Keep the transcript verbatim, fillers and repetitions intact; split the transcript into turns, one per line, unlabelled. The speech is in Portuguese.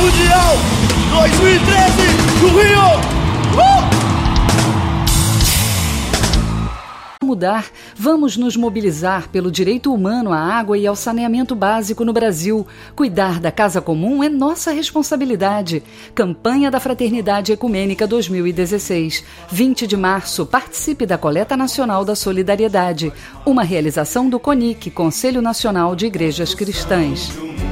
Mundial dois mil e treze do Rio! Uh!
Mudar, vamos nos mobilizar pelo direito humano à água e ao saneamento básico no Brasil. Cuidar da casa comum é nossa responsabilidade. Campanha da Fraternidade Ecumênica dois mil e dezesseis. vinte de março, participe da Coleta Nacional da Solidariedade. Uma realização do CONIC, Conselho Nacional de Igrejas Cristãs.